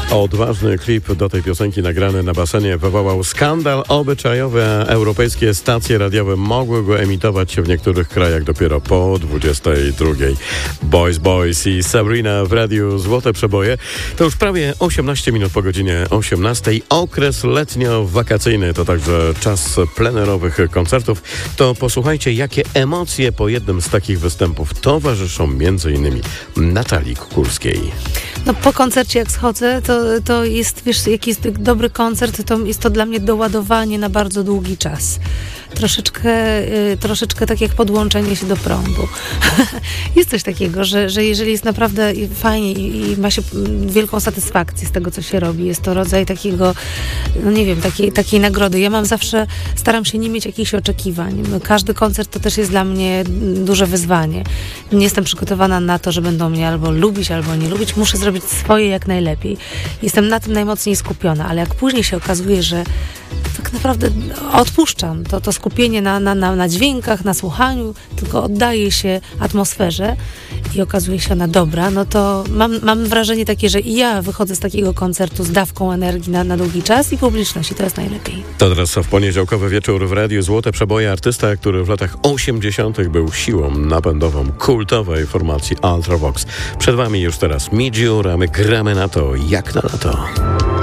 Odważny klip do tej piosenki nagrany na basenie wywołał skandal obyczajowy. Europejskie stacje radiowe mogły go emitować w niektórych krajach dopiero po 22. Boys i Sabrina w radiu Złote Przeboje. To już prawie 18 minut po godzinie 18. Okres letnio-wakacyjny to także czas plenerowych koncertów. To posłuchajcie, jakie emocje po jednym z takich występów towarzyszą m.in. Natalii Kukulskiej. No, po koncercie jak schodzę, to jest, wiesz, jaki jest dobry koncert, to jest to dla mnie doładowanie na bardzo długi czas. Troszeczkę tak jak podłączenie się do prądu. Jest coś takiego, że jeżeli jest naprawdę fajnie i ma się wielką satysfakcję z tego, co się robi, jest to rodzaj takiego, no nie wiem, takiej nagrody. Ja staram się nie mieć jakichś oczekiwań. Każdy koncert to też jest dla mnie duże wyzwanie. Nie jestem przygotowana na to, że będą mnie albo lubić, albo nie lubić. Muszę zrobić swoje jak najlepiej. Jestem na tym najmocniej skupiona, ale jak później się okazuje, że tak naprawdę odpuszczam to skupienie na dźwiękach, na słuchaniu, tylko oddaję się atmosferze i okazuje się ona dobra, no to mam wrażenie takie, że i ja wychodzę z takiego koncertu z dawką energii na długi czas i publiczność, i to jest najlepiej. To teraz w poniedziałkowy wieczór w Radiu Złote Przeboje artysta, który w latach 80. był siłą napędową kultowej formacji Ultravox. Przed wami już teraz Midziur, a my gramy na to jak na lato.